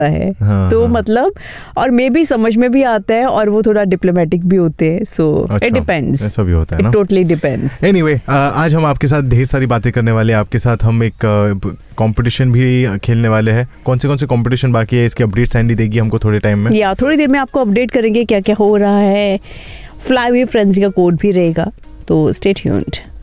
है। तो मतलब और मे भी समझ में भी आता है और वो थोड़ा डिप्लोमेटिक भी होते हैं। सो इट डिपेंड्स, ऐसा भी होता है ना, इट टोटली डिपेंड्स। एनीवे, आज हम आपके साथ ढेर सारी बातें करने वाले हैं। आपके साथ हम एक कंपटीशन भी खेलने वाले हैं। कौन से कंपटीशन बाकी है, इसके अपडेट सैंडी देगी हमको थोड़े टाइम में। या थोड़ी देर में आपको अपडेट करेंगे क्या क्या हो रहा है। फ्लाई वे फ्रेंजी का कोड भी रहेगा, तो स्टे ट्यून्ड।